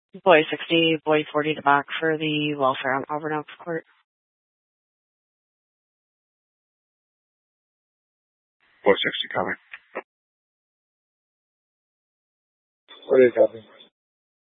Boy 60, boy 40 to back for the welfare on Auburn Oaks Court. Boy 60 coming. 40 copy.